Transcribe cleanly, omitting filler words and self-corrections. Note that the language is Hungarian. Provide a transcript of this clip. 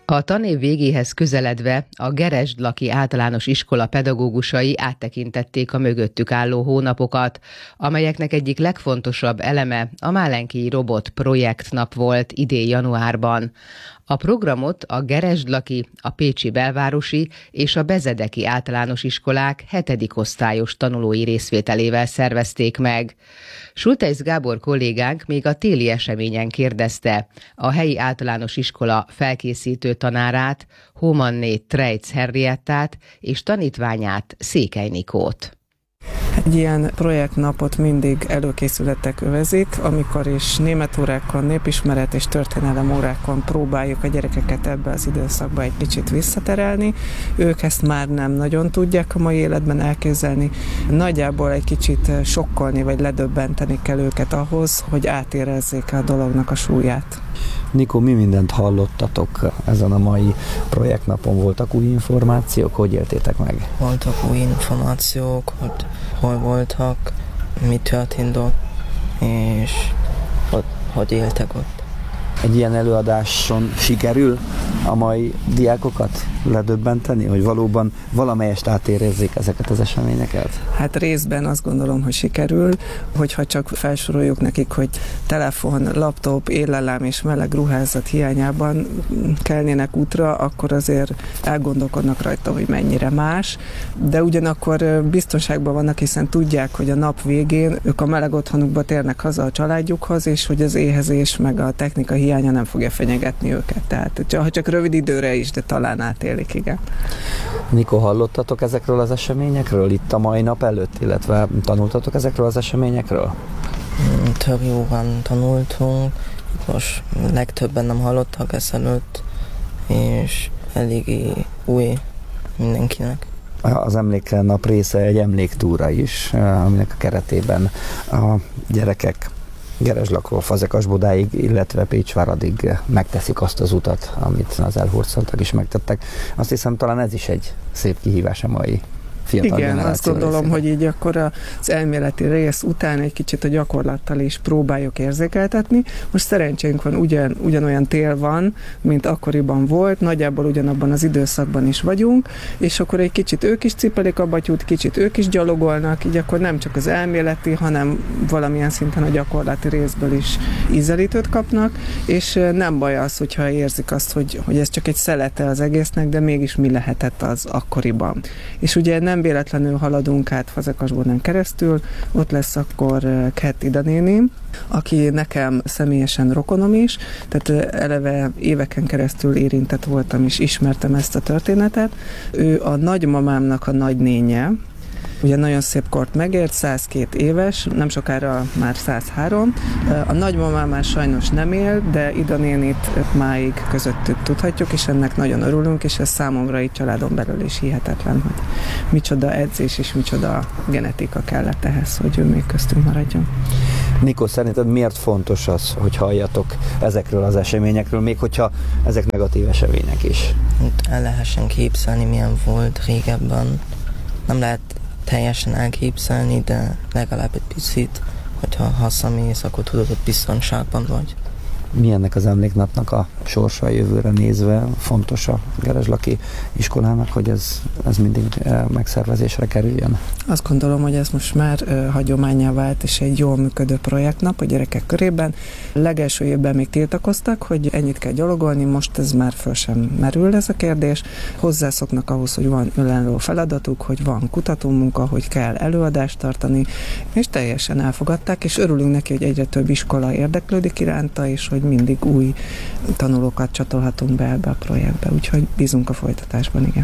A tanév végéhez közeledve a Geresd-Laki Általános Iskola pedagógusai áttekintették a mögöttük álló hónapokat, amelyeknek egyik legfontosabb eleme a Málenkii Robot projektnap volt idén januárban. A programot a Geresd-Laki, a Pécsi Belvárosi és a Bezedeki Általános Iskolák 7. osztályos tanulói részvételével szervezték meg. Schultheis Gábor kollégánk még a téli eseményen kérdezte a helyi általános iskola felkészítő tanárát, Hómanné Trejc Henriettát és tanítványát, Székely Nikót. Egy ilyen projektnapot mindig előkészületek övezik, amikor is német órákon, népismeret és történelem órákon próbáljuk a gyerekeket ebbe az időszakba egy kicsit visszaterelni. Ők ezt már nem nagyon tudják a mai életben elképzelni. Nagyjából egy kicsit sokkolni vagy ledöbbenteni kell őket ahhoz, hogy átérezzék a dolognak a súlyát. Nikó, mi mindent hallottatok ezen a mai projektnapon? Voltak új információk? Hogy éltétek meg? Voltak új információk, hogy hol voltak, mi történt ott, és hogy éltek ott. Egy ilyen előadáson sikerül a mai diákokat ledöbbenteni, hogy valóban valamelyest átérezzék ezeket az eseményeket? Hát részben azt gondolom, hogy sikerül, hogyha csak felsoroljuk nekik, hogy telefon, laptop, élelem és meleg ruházat hiányában kelnének útra, akkor azért elgondolkodnak rajta, hogy mennyire más, de ugyanakkor biztonságban vannak, hiszen tudják, hogy a nap végén ők a meleg otthonukba térnek haza a családjukhoz, és hogy az éhezés meg a technika hiánya nem fogja fenyegetni őket. Tehát ha csak rövid időre is, de talán átélik, igen. Nikó, hallottatok ezekről az eseményekről itt a mai nap előtt, illetve tanultatok ezekről az eseményekről? Több jóban tanultunk, most legtöbben nem hallottak ezelőtt, és eléggé új mindenkinek. Az emléknap része egy emléktúra is, aminek a keretében a gyerekek Geresd-Lakról Fazekas-Bodáig, illetve Pécsváradig megteszik azt az utat, amit az elhurcoltak is megtettek. Azt hiszem, talán ez is egy szép kihívás a mai fiatal generáció. Igen, azt gondolom, hogy így akkor az elméleti rész után egy kicsit a gyakorlattal is próbáljuk érzékeltetni. Most szerencsénk van, ugyanolyan tél van, mint akkoriban volt, nagyjából ugyanabban az időszakban is vagyunk, és akkor egy kicsit ők is cipelik a batyút, kicsit ők is gyalogolnak, így akkor nem csak az elméleti, hanem valamilyen szinten a gyakorlati részből is ízelítőt kapnak, és nem baj az, hogyha érzik azt, hogy ez csak egy szelete az egésznek, de mégis mi lehetett az akkoriban. És ugye nem véletlenül haladunk át Fazekas-Bodán keresztül, ott lesz akkor Kett Ida néni, aki nekem személyesen rokonom is, tehát eleve éveken keresztül érintett voltam, és ismertem ezt a történetet. Ő a nagymamámnak a nagynénye, ugye nagyon szép kort megért, 102 éves, nem sokára már 103. A nagymamám már sajnos nem él, de Ida nénit 5 máig közöttük tudhatjuk, és ennek nagyon örülünk, és ez számomra így családon belül is hihetetlen, hogy micsoda edzés és micsoda genetika kellett ehhez, hogy ő még köztünk maradjon. Nikó, szerinted miért fontos az, hogy halljatok ezekről az eseményekről, még hogyha ezek negatív események is? El lehessen képzelni, milyen volt régebben. Nem lehet teljesen elképzelni, de legalább egy picit, hogyha hazamész, akkor tudod, hogy biztonságban vagy. Mi ennek az emléknapnak a sorsa a jövőre nézve? Fontos a Geresd-Laki iskolának, hogy ez mindig megszervezésre kerüljön? Azt gondolom, hogy ez most már hagyománnyá vált, és egy jól működő projektnap a gyerekek körében. Legelső évben még tiltakoztak, hogy ennyit kell gyalogolni, most ez már föl sem merül ez a kérdés. Hozzászoknak ahhoz, hogy van önálló feladatuk, hogy van kutatómunka, hogy kell előadást tartani, és teljesen elfogadták, és örülünk neki, hogy egyre több iskola érdeklődik iránta, és hogy mindig új tanulókat csatolhatunk be ebbe a projektbe, úgyhogy bízunk a folytatásban, igen.